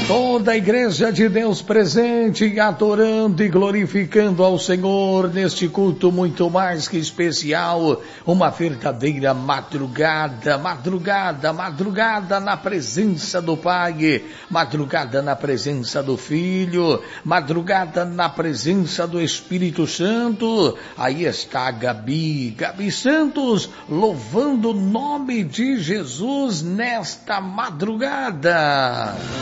Toda a igreja de Deus presente, adorando e glorificando ao Senhor neste culto muito mais que especial, uma verdadeira madrugada na presença do Pai, madrugada na presença do Filho, madrugada na presença do Espírito Santo. Aí está Gabi Santos, louvando o nome de Jesus nesta madrugada.